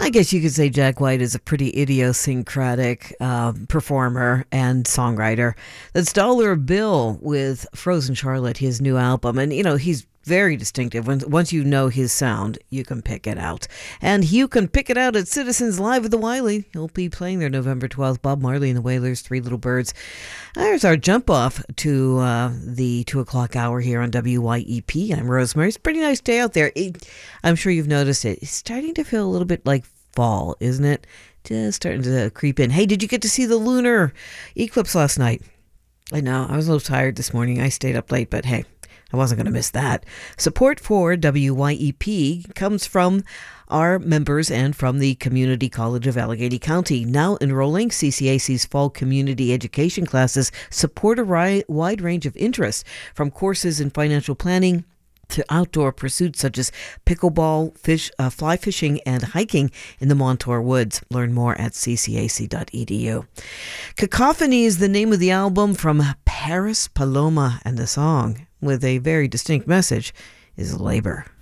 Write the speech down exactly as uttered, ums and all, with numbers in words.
I guess you could say Jack White is a pretty idiosyncratic uh, performer and songwriter. That's Dollar Bill with Frozen Charlotte, his new album. And, you know, he's very distinctive. When, once you know his sound, you can pick it out. And you can pick it out at Citizens Live at the Wiley. He'll be playing there November twelfth. Bob Marley and the Wailers, Three Little Birds. There's our jump off to uh, the two o'clock hour here on W Y E P. I'm Rosemary. It's a pretty nice day out there. It, I'm sure you've noticed it. It's starting to feel a little bit like fall, isn't it? Just starting to creep in. Hey, did you get to see the lunar eclipse last night? I know, I was a little tired this morning. I stayed up late, but hey, I wasn't going to miss that. Support for W Y E P comes from our members and from the Community College of Allegheny County. Now enrolling, C C A C's fall community education classes support a ri- wide range of interests, from courses in financial planning to outdoor pursuits such as pickleball, fish, uh, fly fishing, and hiking in the Montour Woods. Learn more at c c a c dot e d u. Cacophony is the name of the album from Paris Paloma, and the song, with a very distinct message, is labor.